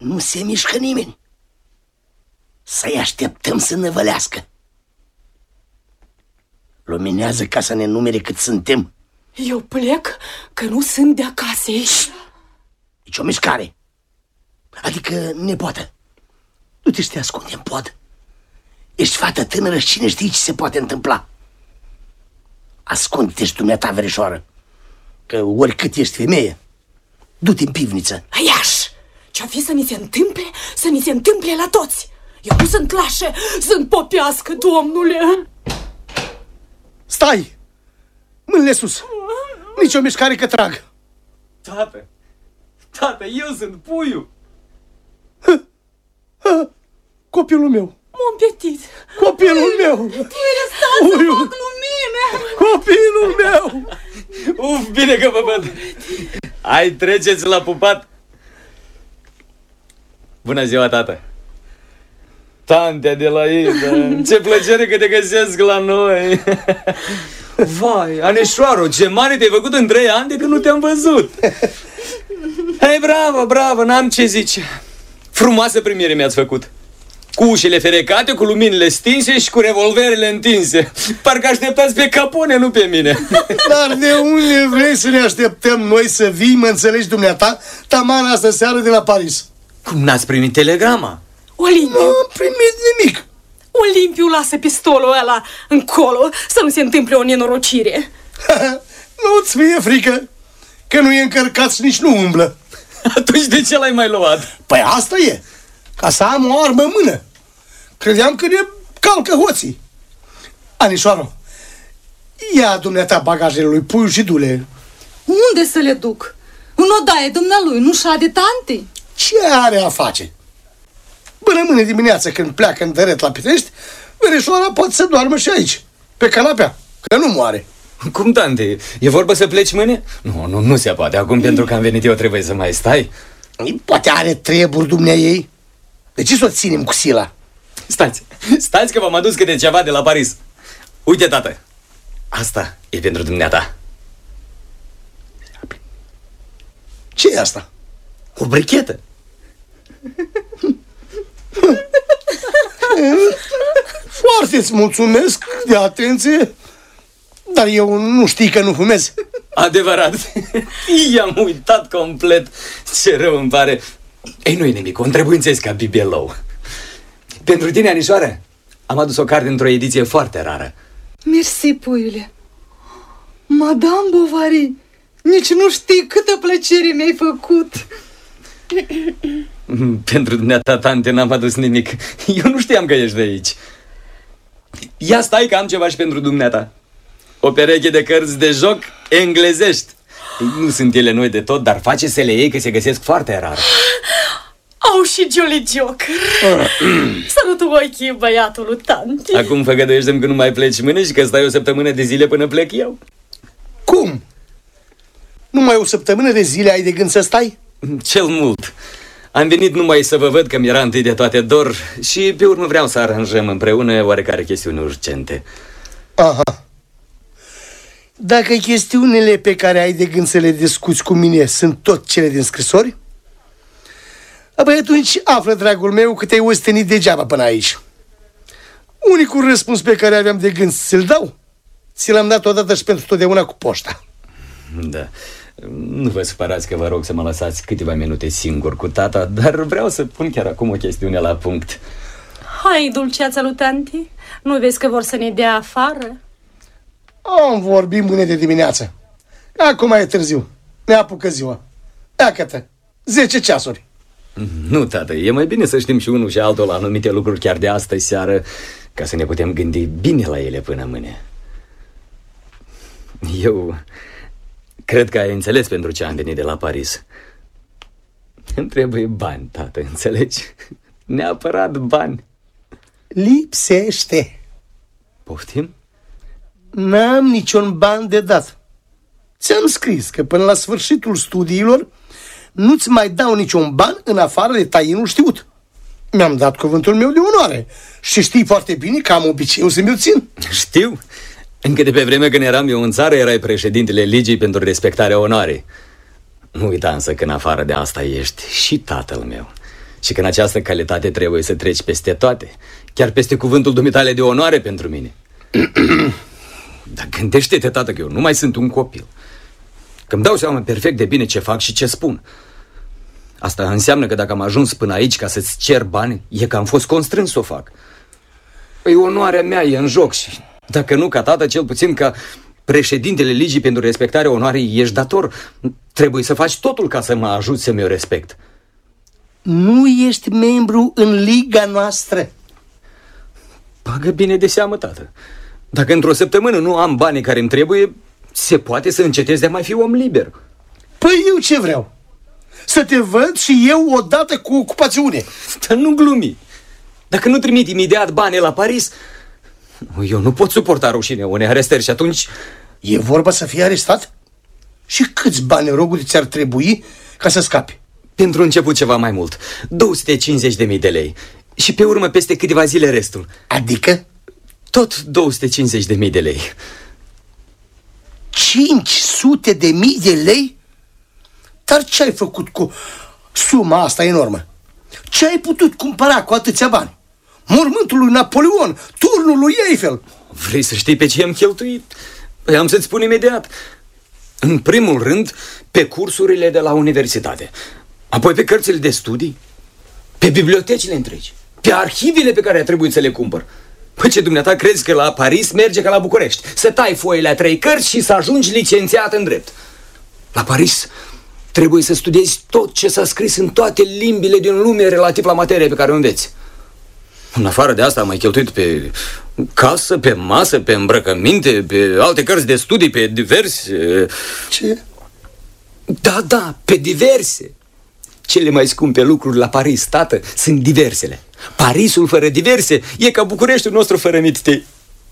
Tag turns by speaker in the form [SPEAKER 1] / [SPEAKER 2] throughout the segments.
[SPEAKER 1] Nu se mișcă nimeni. Să-i așteptăm să năvălească. Luminează ca să ne numere cât suntem.
[SPEAKER 2] Eu plec, că nu sunt de acasă aici.
[SPEAKER 1] Nici o mișcare. Adică nepoată, du-te și te ascunde în pod. Ești fată tânără și cine știe ce se poate întâmpla. Ascunde-te și dumneata, verișoară, că oricât ești femeie, du-te în pivniță.
[SPEAKER 2] Aiaș! Ce-o fi să ni se întâmple, să ni se întâmple la toți. Eu nu sunt lașă, sunt popească, domnule.
[SPEAKER 1] Stai! Mâinile sus! Nici o mișcare că trag.
[SPEAKER 3] Tată, eu sunt puiul.
[SPEAKER 1] Copilul meu.
[SPEAKER 2] M-am petit.
[SPEAKER 1] Copilul meu.
[SPEAKER 2] Bine, stați să fac lumină.
[SPEAKER 1] Copilul meu.
[SPEAKER 3] Uf, bine că vă văd. Hai, treceți la pupat. Bună ziua, tată. Tantea de la Ida, ce plăcere că te găsesc la noi. Vai, Anișoaro, ce mare te-ai făcut în 3 ani de când nu te-am văzut. Hei, bravo, bravo, n-am ce zice. Frumoasă primire mi-ați făcut. Cu ușile ferecate, cu luminile stinse și cu revolverele întinse. Parcă așteptați pe Capone, nu pe mine.
[SPEAKER 1] Dar de unde vrei să ne așteptăm noi să vii, mă înțelegi dumneata, taman astă seară de la Paris?
[SPEAKER 3] Cum n-ați primit telegrama?
[SPEAKER 2] Olimpiu.
[SPEAKER 1] Nu am primit nimic.
[SPEAKER 2] Olimpiu lasă pistolul ăla încolo, să nu se întâmple o nenorocire.
[SPEAKER 1] Nu-ți fie frică, că nu e încărcat și nici nu umblă.
[SPEAKER 3] Atunci de ce l-ai mai luat?
[SPEAKER 1] Păi asta e, ca să am o armă în mână. Credeam că ne calcă hoții. Anișoaro, ia dumneata bagajele lui Puiu și du-le.
[SPEAKER 4] Unde să le duc? În odaie dumnealui, nu șade tante?
[SPEAKER 1] Ce are a face? Până mâine dimineață, când pleacă în dăret la Pitești, verișoara poate să doarmă și aici, pe canapea, că nu moare.
[SPEAKER 3] Cum, tante? E vorba să pleci mâine? Nu se poate. Acum, pentru că am venit eu, trebuie să mai stai.
[SPEAKER 1] Poate are treburi dumneaei. De ce să o ținem cu sila?
[SPEAKER 3] Stați că v-am adus câte ceva de la Paris. Uite, tată, asta e pentru dumneata.
[SPEAKER 1] Ce e asta?
[SPEAKER 3] O brichetă.
[SPEAKER 1] Foarte-ți mulțumesc de atenție, dar eu nu știi că nu fumez.
[SPEAKER 3] Adevărat. I-am uitat complet. Ce rău îmi pare. Ei, nu-i nimic, o întrebuințez ca bibelou. Pentru tine, Anișoară, am adus o carte într-o ediție foarte rară.
[SPEAKER 4] Mersi, puiule. Madame Bovary, nici nu știi câtă plăcere mi-ai făcut.
[SPEAKER 3] Pentru dumneata, tante, n-am adus nimic. Eu nu știam că ești de aici. Ia stai că am ceva și pentru dumneata. O pereche de cărți de joc englezești. Nu sunt ele noi de tot, dar face să le iei, că se găsesc foarte rar.
[SPEAKER 2] Au și Jolly Joker. Salutul ochii băiatul tante.
[SPEAKER 3] Acum făgăduiește-mi că nu mai pleci mâine și că stai o săptămână de zile până plec eu.
[SPEAKER 1] Cum? Numai o săptămână de zile ai de gând să stai?
[SPEAKER 3] Cel mult. Am venit numai să vă văd, că mi-era întâi de toate dor și pe urmă vreau să aranjăm împreună oarecare chestiuni urgente.
[SPEAKER 1] Aha. Dacă chestiunile pe care ai de gând să le discuți cu mine sunt tot cele din scrisori, apoi atunci află, dragul meu, că te-ai ostenit degeaba până aici. Unicul răspuns pe care aveam de gând să-l dau, ți l-am dat odată și pentru totdeauna cu poșta.
[SPEAKER 3] Da. Nu vă supărați că vă rog să mă lăsați câteva minute singur cu tata, dar vreau să pun chiar acum o chestiune la punct.
[SPEAKER 2] Hai, dulceața lui tanti, nu vezi că vor să ne dea afară?
[SPEAKER 1] Am vorbit mâine de dimineață. Acum e târziu. Ne apucă ziua. Iacă-te, 10 ceasuri.
[SPEAKER 3] Nu, tată, e mai bine să știm și unul și altul la anumite lucruri chiar de astăzi seară, ca să ne putem gândi bine la ele până mâine. Eu cred că ai înțeles pentru ce am venit de la Paris. Îmi trebuie bani, tată, înțelegi? Neapărat bani.
[SPEAKER 1] Lipsește.
[SPEAKER 3] Poftim?
[SPEAKER 1] N-am niciun ban de dat. Ți-am scris că până la sfârșitul studiilor nu-ți mai dau niciun ban în afară de tainul știut. Mi-am dat cuvântul meu de onoare și știi foarte bine că am obiceiul să mi-l țin.
[SPEAKER 3] Știu. Încă de pe vremea când eram eu în țară, erai președintele Ligii pentru respectarea onoarei. Nu uita însă că în afară de asta ești și tatăl meu. Și că în această calitate trebuie să treci peste toate, chiar peste cuvântul dumitale de onoare pentru mine. Dar gândește-te, tată, că eu nu mai sunt un copil, că îmi dau seama perfect de bine ce fac și ce spun. Asta înseamnă că dacă am ajuns până aici ca să-ți cer bani, e că am fost constrâns să o fac. Păi onoarea mea e în joc și, dacă nu ca tată, cel puțin ca președintele Ligii pentru respectarea onoarei, ești dator. Trebuie să faci totul ca să mă ajuți să mi-o respect.
[SPEAKER 1] Nu ești membru în liga noastră.
[SPEAKER 3] Bagă bine de seamă, tată. Dacă într-o săptămână nu am banii care îmi trebuie, se poate să încetez de a mai fi om liber.
[SPEAKER 1] Păi eu ce vreau? Să te văd și eu odată cu ocupațiune.
[SPEAKER 3] Dar nu glumi. Dacă nu trimit imediat banii la Paris, eu nu pot suporta rușinea unei arestări și atunci...
[SPEAKER 1] E vorba să fii arestat? Și câți bani, rogul, ți-ar trebui ca să scapi?
[SPEAKER 3] Pentru început ceva mai mult, 250.000 de lei. Și pe urmă peste câteva zile restul.
[SPEAKER 1] Adică?
[SPEAKER 3] Tot 250.000 de lei.
[SPEAKER 1] 500.000 de lei? Dar ce ai făcut cu suma asta enormă? Ce ai putut cumpăra cu atâția bani? Mormântul lui Napoleon, turnul lui Eiffel.
[SPEAKER 3] Vrei să știi pe ce am cheltuit? Păi am să-ți spun imediat. În primul rând, pe cursurile de la universitate, apoi pe cărțile de studii, pe bibliotecile întregi, pe arhivele pe care a trebuit să le cumpăr. Păi ce, dumneata, crezi că la Paris merge ca la București? Să tai foile a 3 cărți și să ajungi licențiat în drept. La Paris trebuie să studiezi tot ce s-a scris în toate limbile din lume relativ la materia pe care o înveți. În afară de asta am mai cheltuit pe casă, pe masă, pe îmbrăcăminte, pe alte cărți de studii, pe diverse...
[SPEAKER 1] Ce?
[SPEAKER 3] Da, pe diverse. Cele mai scumpe lucruri la Paris, tată, sunt diversele. Parisul fără diverse e ca Bucureștiul nostru fără mititei.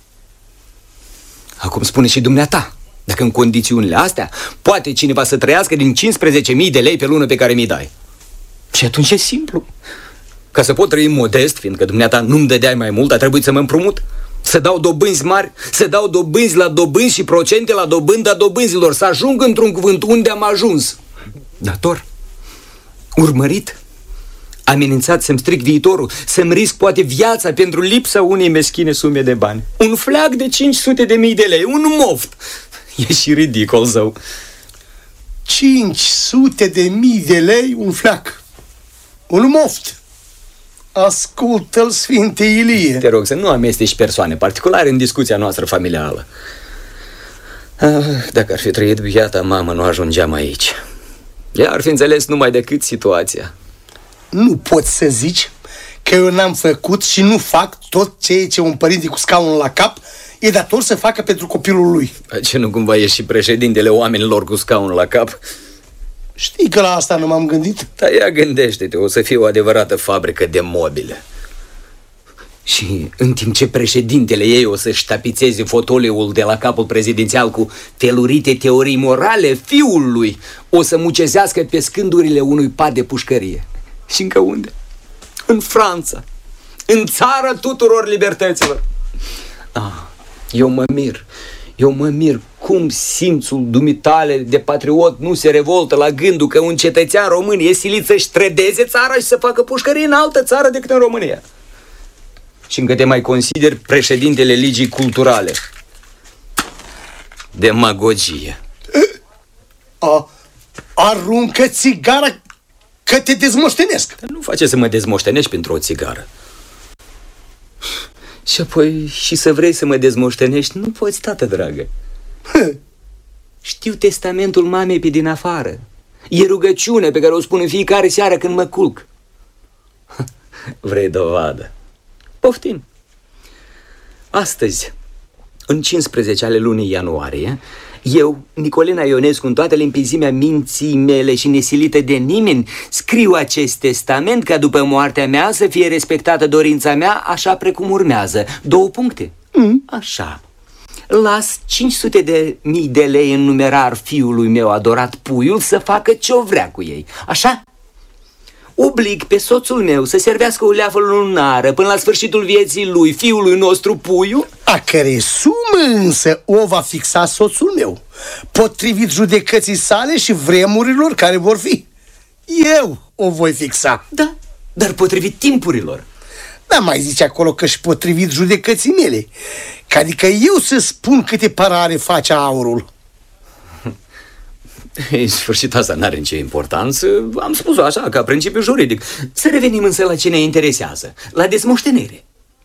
[SPEAKER 3] Acum spune și dumneata, dacă în condițiunile astea poate cineva să trăiască din 15.000 de lei pe lună pe care mi-i dai. Și atunci e simplu. Ca să pot trăi modest, fiindcă dumneata nu-mi dădeai mai mult, a trebuit să mă împrumut, să dau dobânzi mari, să dau dobânzi la dobânzi și procente la dobânda dobânzilor, să ajung într-un cuvânt unde am ajuns. Dator, urmărit, amenințat să-mi stric viitorul, să-mi risc poate viața pentru lipsa unei meschine sume de bani. Un fleac de 500.000 de lei, un moft. E și ridicol, zău.
[SPEAKER 1] 500.000 de lei, un fleac, un moft. Ascultă-l, Sfinte Ilie.
[SPEAKER 3] Te rog să nu amesteci persoane particulare în discuția noastră familială. Dacă ar fi trăit biata mamă, nu ajungeam aici. Ea ar fi înțeles numai decât situația.
[SPEAKER 1] Nu poți să zici că eu n-am făcut și nu fac tot ceea ce un părinte cu scaunul la cap e dator să facă pentru copilul lui.
[SPEAKER 3] Ce nu cumva ești și președintele oamenilor cu scaunul la cap?
[SPEAKER 1] Știi că la asta nu m-am gândit?
[SPEAKER 3] Dar ia gândește-te, o să fie o adevărată fabrică de mobile. Și în timp ce președintele ei o să-și tapițeze fotoliul de la capul prezidențial cu telurite teorii morale, fiul lui o să mucezească pe scândurile unui pat de pușcărie. Și încă unde? În Franța, în țara tuturor libertăților. Eu mă mir cum simțul dumitale de patriot nu se revoltă la gândul că un cetățean român e silit să-și trădeze țara și să facă pușcărie în altă țară decât în România. Și încă te mai consideri președintele Ligii Culturale. Demagogie.
[SPEAKER 1] Aruncă țigara că te dezmoștenesc.
[SPEAKER 3] Dar nu face să mă dezmoștenești pentru o țigară. Și apoi și să vrei să mă dezmoștenești, nu poți, tată dragă. Știu testamentul mamei pe din afară. E rugăciune pe care o spun în fiecare seară când mă culc. Vrei dovadă? Poftim. Astăzi, în 15 ale lunii ianuarie, eu, Nicolina Ionescu, în toată limpizimea minții mele și nesilită de nimeni, scriu acest testament ca după moartea mea să fie respectată dorința mea așa precum urmează. 2 puncte. Așa. Las 500.000 de lei în numerar fiului meu adorat Puiul să facă ce-o vrea cu ei. Așa? Oblig pe soțul meu să servească o leafă lunară până la sfârșitul vieții lui, fiului nostru Puiu,
[SPEAKER 1] a cărei sumă însă o va fixa soțul meu, potrivit judecății sale și vremurilor care vor fi. Eu o voi fixa.
[SPEAKER 3] Da, dar potrivit timpurilor.
[SPEAKER 1] Dar mai zice acolo că și potrivit judecății mele. Că adică eu să spun câte parare face aurul.
[SPEAKER 3] În sfârșit, asta n-are nicio importanță. Am spus-o așa, ca principiu juridic. Să revenim însă la ce ne interesează, la dezmoștenire.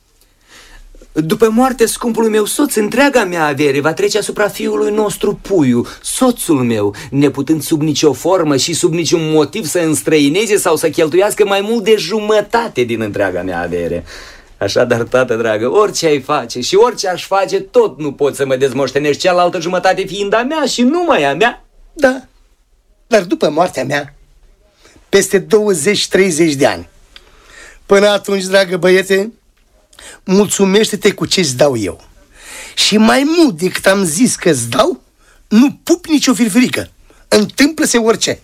[SPEAKER 3] După moartea scumpului meu soț, întreaga mea avere va trece asupra fiului nostru Puiu, soțul meu, neputând sub nicio formă și sub niciun motiv să înstrăineze sau să cheltuiască mai mult de jumătate din întreaga mea avere. Așadar, tată dragă, orice ai face și orice aș face, tot nu pot să mă dezmoștenești, cealaltă jumătate fiind a mea și numai a mea.
[SPEAKER 1] Da, dar după moartea mea, peste 20-30 de ani. Până atunci, dragă băiete, mulțumește-te cu ce-ți dau eu. Și mai mult decât am zis că-ți dau, nu pup nicio firfirică. Întâmplă-se orice.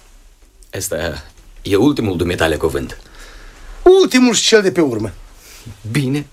[SPEAKER 3] Asta e ultimul dumitale cuvânt.
[SPEAKER 1] Ultimul și cel de pe urmă.
[SPEAKER 3] Bine.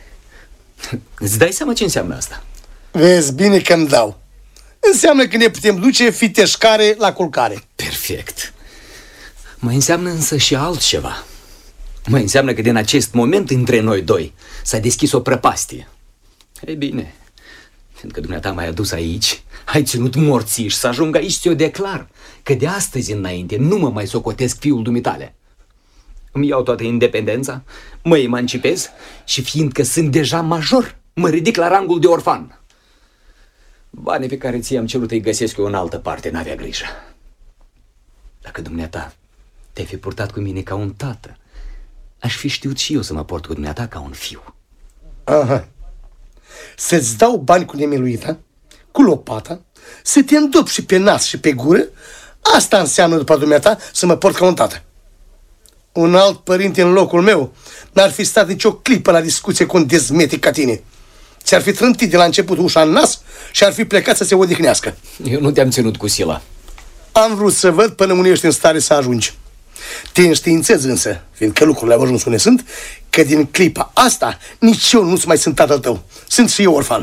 [SPEAKER 3] Îți dai seama ce înseamnă asta?
[SPEAKER 1] Vezi bine că-mi dau. Înseamnă că ne putem duce fiteșcare la culcare.
[SPEAKER 3] Perfect. Mai înseamnă însă și altceva. Mai înseamnă că din acest moment între noi doi s-a deschis o prăpastie. Ei bine, fiindcă dumneata m-ai adus aici, ai ținut morțiși să ajung aici, ți-o declar că de astăzi înainte nu mă mai socotesc fiul dumitale. Îmi iau toată independența, mă emancipez și fiindcă sunt deja major, mă ridic la rangul de orfan. Banii pe care ți-i-am cerut îi găsesc eu în altă parte, n-avea grijă. Dacă dumneata te-ai fi purtat cu mine ca un tată, aș fi știut și eu să mă port cu dumneata ca un fiu.
[SPEAKER 1] Aha. Să-ți dau bani cu nemiluita, cu lopata, să te îndop și pe nas și pe gură, asta înseamnă după dumneata să mă port ca un tată. Un alt părinte în locul meu n-ar fi stat nicio clipă la discuție cu un dezmetic ca tine. Ți-ar fi trântit de la început ușa în nas și ar fi plecat să se odihnească.
[SPEAKER 3] Eu nu te-am ținut cu sila.
[SPEAKER 1] Am vrut să văd până unde ești în stare să ajungi. Te înștiințez însă, fiindcă lucrurile au ajuns unde sunt, că din clipa asta nici eu nu-ți mai sunt tatăl tău. Sunt și eu orfan.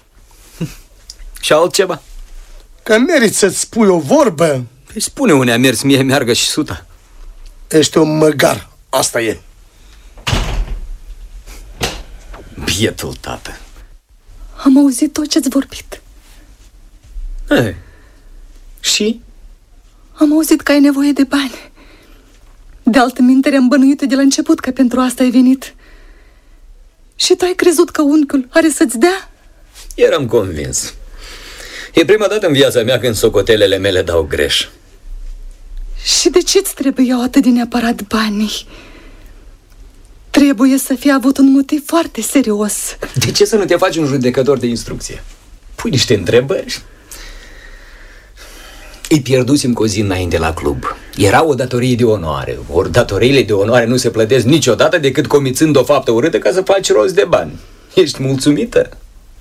[SPEAKER 3] Și altceva?
[SPEAKER 1] Că meriți să-ți spui o vorbă.
[SPEAKER 3] Păi spune unde a mers, mie meargă și suta.
[SPEAKER 1] Ești un măgar, asta e.
[SPEAKER 3] Bietul tată.
[SPEAKER 2] Am auzit tot ce-ți vorbit.
[SPEAKER 3] Și?
[SPEAKER 2] Am auzit că ai nevoie de bani. De altminteri am bănuit de la început că pentru asta ai venit. Și tu ai crezut că unchiul are să-ți dea?
[SPEAKER 3] Eram convins. E prima dată în viața mea când socotelele mele dau greș.
[SPEAKER 2] Și de ce-ți trebuiau atât de neapărat banii? Trebuie să fie avut un motiv foarte serios.
[SPEAKER 3] De ce să nu te faci un judecător de instrucție? Pui niște întrebări. Îi pierdusem cu o zi înainte la club. Era o datorie de onoare. Ori datoriile de onoare nu se plătesc niciodată decât comițând o faptă urâtă ca să faci rost de bani. Ești mulțumită?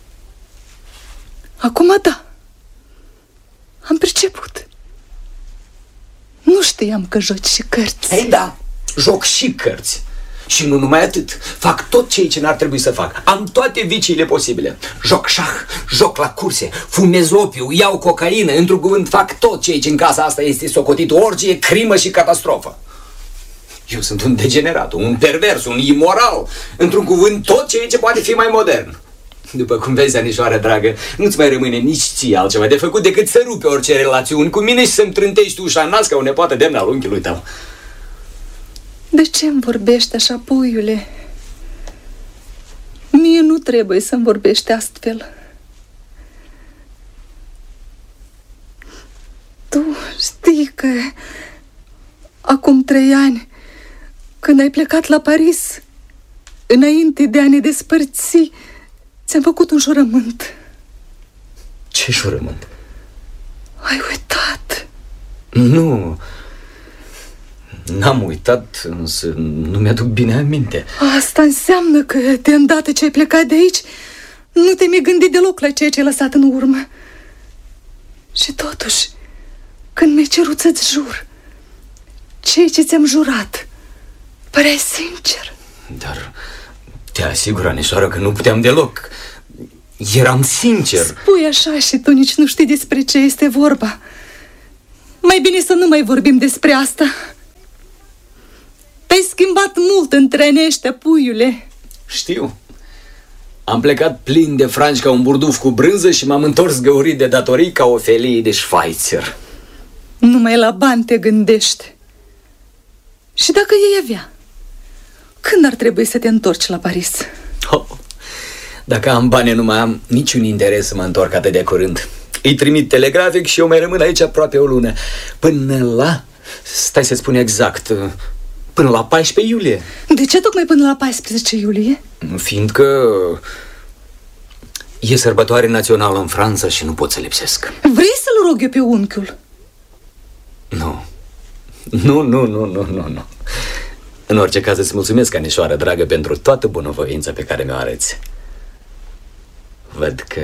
[SPEAKER 2] Acum da. Am priceput. Nu știam că joci și cărți.
[SPEAKER 3] Ei da, joc și cărți. Și nu numai atât, fac tot ceea ce n-ar trebui să fac. Am toate viciile posibile. Joc șah, joc la curse, fumez opiu, iau cocaină. Într-un cuvânt, fac tot ceea ce în casa asta este socotit orgie, crimă și catastrofă. Eu sunt un degenerat, un pervers, un imoral. Într-un cuvânt, tot ceea ce poate fi mai modern. După cum vezi, Anișoară dragă, nu-ți mai rămâne nici ție altceva de făcut decât să rupi orice relațiuni cu mine și să-mi trântești ușa în nas ca o nepoată demnă al unchiului tău.
[SPEAKER 2] De ce îmi vorbești așa, puiule? Mie nu trebuie să-mi vorbești astfel. Tu știi că acum 3 ani, când ai plecat la Paris, înainte de a ne despărți, ți-am făcut un jurământ.
[SPEAKER 3] Ce jurământ?
[SPEAKER 2] Ai uitat?
[SPEAKER 3] Nu, n-am uitat, însă nu mi-aduc bine aminte.
[SPEAKER 2] Asta înseamnă că de îndată ce ai plecat de aici, nu te-mi gândit deloc la ceea ce ai lăsat în urmă. Și totuși, când mi-ai cerut să-ți jur ceea ce ți-am jurat, păreai sincer.
[SPEAKER 3] Dar te asigur, Anișoară, că nu puteam deloc. Eram sincer.
[SPEAKER 2] Spui așa și tu nici nu știi despre ce este vorba. Mai bine să nu mai vorbim despre asta. Te-ai schimbat mult în treni ăștia, puiule.
[SPEAKER 3] Știu. Am plecat plin de franci ca un burduf cu brânză și m-am întors găurit de datorii ca o felie de Schweizer.
[SPEAKER 2] Numai la bani te gândești. Și dacă ei avea, când ar trebui să te întorci la Paris?
[SPEAKER 3] Oh, dacă am bani, nu mai am niciun interes să mă întorc atât de curând. Îi trimit telegrafic și eu mai rămân aici aproape o lună. Până la... Stai să spun exact... Până la 14 iulie.
[SPEAKER 2] De ce tocmai până la 14 iulie?
[SPEAKER 3] Fiindcă e sărbătoare națională în Franța și nu pot să lipsesc.
[SPEAKER 2] Vrei să-l rog eu pe unchiul?
[SPEAKER 3] Nu. În orice caz îți mulțumesc, Anișoară dragă, pentru toată bunăvoința pe care mi-o arăți. Văd că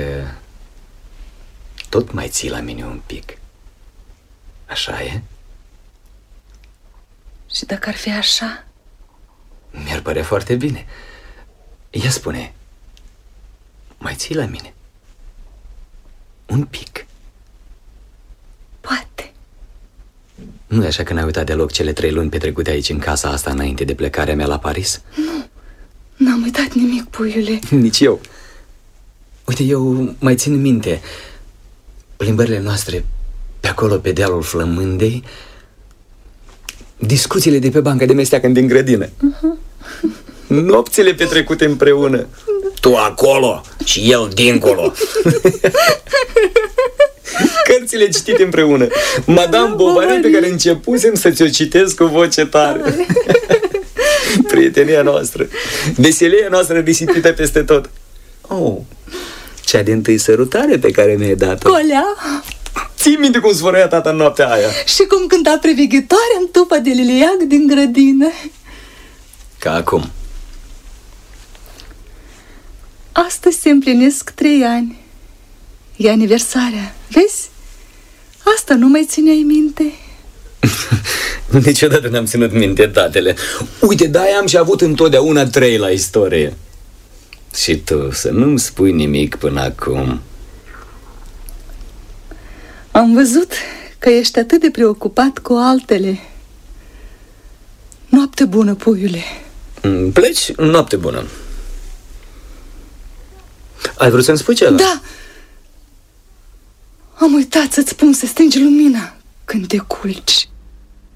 [SPEAKER 3] tot mai ții la mine un pic. Așa e?
[SPEAKER 2] Și dacă ar fi așa?
[SPEAKER 3] Mi-ar părea foarte bine. Ia spune, mai ții la mine? Un pic.
[SPEAKER 2] Poate.
[SPEAKER 3] Nu e așa că n-ai uitat deloc cele 3 luni petrecute aici în casa asta înainte de plecarea mea la Paris?
[SPEAKER 2] Nu, n-am uitat nimic, puiule.
[SPEAKER 3] Nici eu. Uite, eu mai țin minte plimbările noastre pe acolo, pe dealul Flămândei, discuțiile de pe banca de mesteacăn din grădină, nopțile petrecute împreună, tu acolo și el dincolo, cărțile citite împreună, Madame Bovary pe care începusem să ți-o citesc cu voce tare, prietenia noastră, veselia noastră risipită peste tot. Oh, cea din-tâi sărutare pe care mi-ai dat-o.
[SPEAKER 2] Colea.
[SPEAKER 3] Ții minte cum sfărăia tata în noaptea aia?
[SPEAKER 2] Și cum cânta preveghetoarea în tupa de liliac din grădină.
[SPEAKER 3] Ca acum.
[SPEAKER 2] Astăzi se împlinesc 3 ani. E aniversarea, vezi? Asta nu mai țineai minte?
[SPEAKER 3] Niciodată n-am ținut minte datele. Uite, de-aia am și avut întotdeauna 3 la istorie. Și tu să nu-mi spui nimic până acum.
[SPEAKER 2] Am văzut că ești atât de preocupat cu altele. Noapte bună, puiule.
[SPEAKER 3] Pleci? Noapte bună. Ai vrut să-mi spui ceva?
[SPEAKER 2] Da. Am uitat să-ți spun să stingi lumina când te culci.